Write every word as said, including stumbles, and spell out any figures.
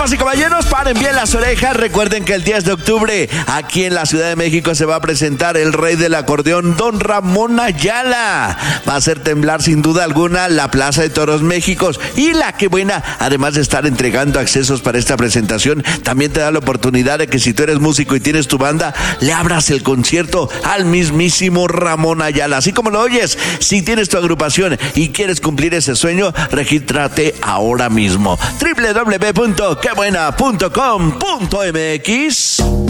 Damas y caballeros, paren bien las orejas. Recuerden que el diez de octubre, aquí en la Ciudad de México, se va a presentar el rey del acordeón, don Ramón Ayala. Va a hacer temblar sin duda alguna la Plaza de Toros México. Y la que buena, además de estar entregando accesos para esta presentación, también te da la oportunidad de que si tú eres músico y tienes tu banda, le abras el concierto al mismísimo Ramón Ayala. Así como lo oyes, si tienes tu agrupación y quieres cumplir ese sueño, regístrate ahora mismo. doble u doble u doble u punto que buena punto com punto m x